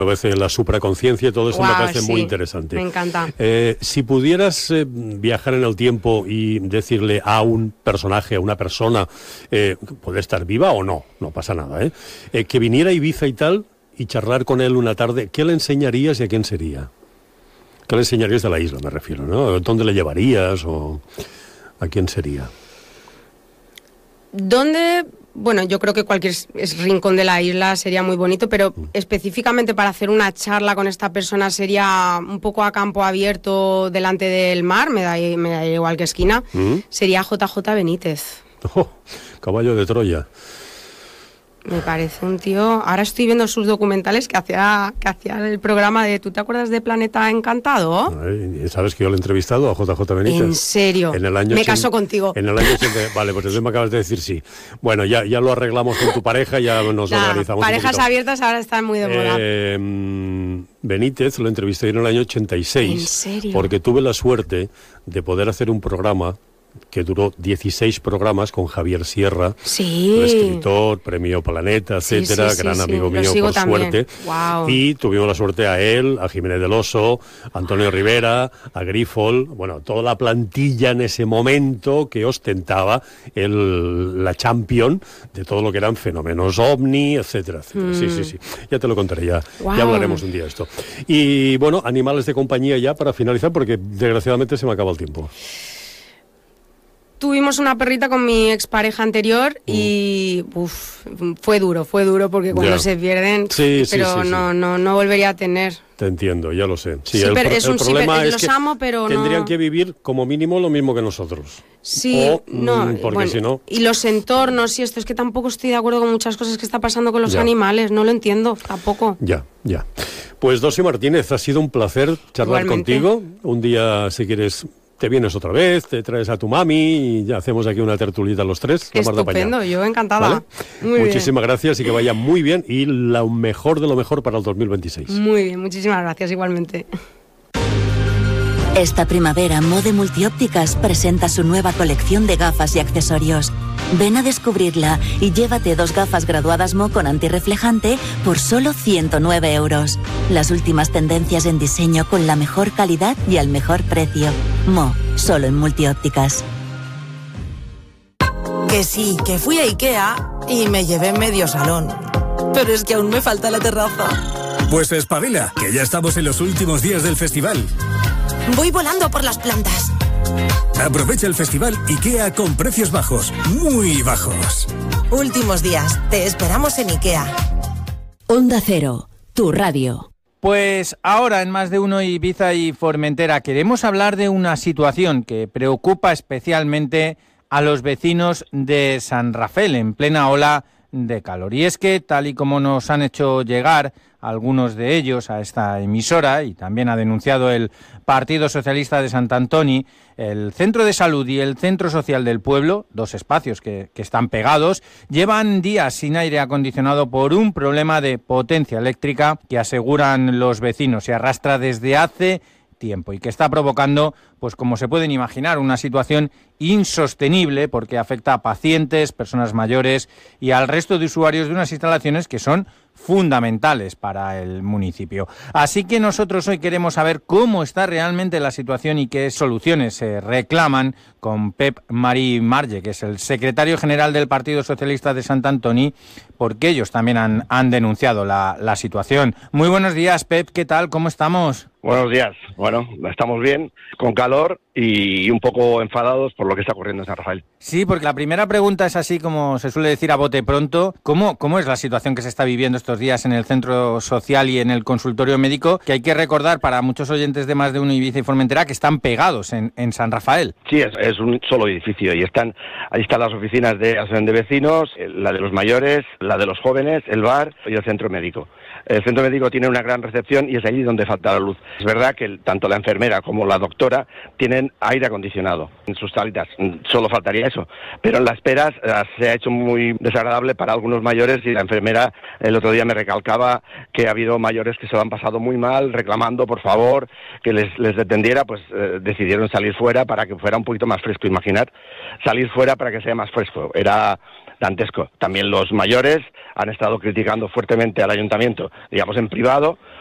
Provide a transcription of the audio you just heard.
A veces la supraconciencia y todo eso me parece muy sí, interesante. Me encanta. Si pudieras viajar en el tiempo y decirle a un personaje, a una persona, puede estar viva o no, no pasa nada, que viniera a Ibiza y tal, y charlar con él una tarde, ¿qué le enseñarías y a quién sería? ¿Qué le enseñarías de la isla, me refiero, ¿no? ¿Dónde le llevarías o a quién sería? ¿Dónde? Bueno, yo creo que cualquier rincón de la isla sería muy bonito, pero específicamente para hacer una charla con esta persona sería un poco a campo abierto delante del mar, me da igual que esquina, sería JJ Benítez. Oh, caballo de Troya. Me parece un tío... Ahora estoy viendo sus documentales que hacía el programa de... ¿Tú te acuerdas de Planeta Encantado? Ay, ¿sabes que yo lo he entrevistado a JJ Benítez? ¿En serio? En el año me caso contigo. En el año 80... Vale, pues entonces me acabas de decir sí. Bueno, ya lo arreglamos con tu pareja, ya nos organizamos. Parejas abiertas ahora están muy de moda. Benítez lo entrevisté en el año 86. ¿En serio? Porque tuve la suerte de poder hacer un programa que duró 16 programas con Javier Sierra, el escritor, premio Planeta, etcétera, gran amigo mío por también. Suerte. Wow. Y tuvimos la suerte a él, a Jiménez del Oso, a Antonio Rivera, a Grifol, bueno, toda la plantilla en ese momento que ostentaba la champion de todo lo que eran fenómenos ovni, etcétera, etcétera. Sí. Ya te lo contaré, ya hablaremos un día de esto. Y bueno, animales de compañía ya para finalizar, porque desgraciadamente se me acaba el tiempo. Tuvimos una perrita con mi expareja anterior y fue duro porque cuando se pierden, pero no volvería a tener. Te entiendo, ya lo sé. Sí, el problema es los que amo, pero tendrían que vivir como mínimo lo mismo que nosotros. Sí, porque si no... Y los entornos y esto, es que tampoco estoy de acuerdo con muchas cosas que está pasando con los animales, no lo entiendo, tampoco. Ya. Pues Dosi Martínez, ha sido un placer charlar contigo. Un día, si quieres... Te vienes otra vez, te traes a tu mami y ya hacemos aquí una tertulita los tres. Estupendo, yo encantada. ¿Vale? Muchísimas gracias y que vaya muy bien y lo mejor de lo mejor para el 2026. Muy bien, muchísimas gracias igualmente. Esta primavera, Mode Multiópticas presenta su nueva colección de gafas y accesorios. Ven a descubrirla y llévate 2 gafas graduadas Mo con antirreflejante por solo 109 €. Las últimas tendencias en diseño con la mejor calidad y al mejor precio. Mo, solo en Multiópticas. Que sí, que fui a Ikea y me llevé medio salón. Pero es que aún me falta la terraza. Pues espabila, que ya estamos en los últimos días del festival. Voy volando por las plantas. Aprovecha el festival IKEA con precios bajos, muy bajos. Últimos días, te esperamos en IKEA. Onda Cero, tu radio. Pues ahora en Más de Uno Ibiza y Formentera queremos hablar de una situación que preocupa especialmente a los vecinos de San Rafael en plena ola de calor. Y es que, tal y como nos han hecho llegar algunos de ellos a esta emisora, y también ha denunciado el Partido Socialista de Sant Antoni, el Centro de Salud y el Centro Social del Pueblo, 2 espacios que están pegados, llevan días sin aire acondicionado por un problema de potencia eléctrica que aseguran los vecinos se arrastra desde hace tiempo y que está provocando, pues como se pueden imaginar, una situación insostenible porque afecta a pacientes, personas mayores y al resto de usuarios de unas instalaciones que son fundamentales para el municipio. Así que nosotros hoy queremos saber cómo está realmente la situación y qué soluciones se reclaman con Pep Marí Marge, que es el secretario general del Partido Socialista de Sant Antoni, porque ellos también han denunciado la situación. Muy buenos días, Pep, ¿qué tal? ¿Cómo estamos? Buenos días. Bueno, estamos bien, con calor y un poco enfadados por lo que está ocurriendo en San Rafael. Sí, porque la primera pregunta es así como se suele decir a bote pronto. ¿Cómo es la situación que se está viviendo estos días en el centro social y en el consultorio médico? Que hay que recordar para muchos oyentes de Más de Uno Ibiza y Formentera que están pegados en San Rafael. Sí, es un solo edificio y ahí están las oficinas de asociación de vecinos, la de los mayores, la de los jóvenes, el bar y el centro médico. El centro médico tiene una gran recepción y es allí donde falta la luz. Es verdad que tanto la enfermera como la doctora tienen aire acondicionado en sus salitas, solo faltaría eso. Pero en la espera se ha hecho muy desagradable para algunos mayores y la enfermera el otro día me recalcaba que ha habido mayores que se lo han pasado muy mal, reclamando por favor que les detendiera, pues decidieron salir fuera para que fuera un poquito más fresco. Imaginad, salir fuera para que sea más fresco. Era dantesco. También los mayores han estado criticando fuertemente al ayuntamiento, digamos en privado,